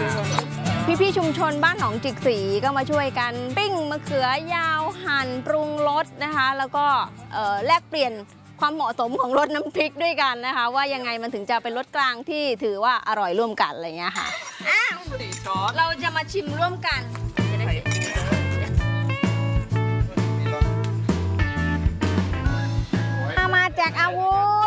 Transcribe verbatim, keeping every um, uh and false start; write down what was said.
พี่ๆชุมชนบ้านหนองจิกสีก็มาช่วยกันปิ้งมะเขือยาวหั่นปรุงรสนะคะแล้วก็แลกเปลี่ยนความเหมาะสมของรสน้ำพริกด้วยกันนะคะว่ายังไงมันถึงจะเป็นรสกลางที่ถือว่าอร่อยร่วมกันอะไรเงี้ยค่ะอ้าวเราจะมาชิมร่วมกันมาแจกอาวุธ